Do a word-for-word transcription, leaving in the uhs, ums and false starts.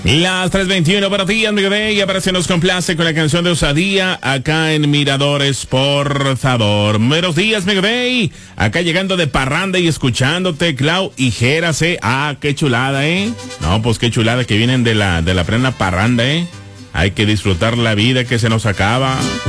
Las tres veintiuno para ti, amigo de ella, para si nos complace con la canción de Osadía, acá en Miradores, por favor. Buenos días, amigo de acá llegando de parranda y escuchándote, Clau y Jérase. Ah, qué chulada, ¿eh? No, pues qué chulada que vienen de la, de la plena parranda, ¿eh? Hay que disfrutar la vida que se nos acaba.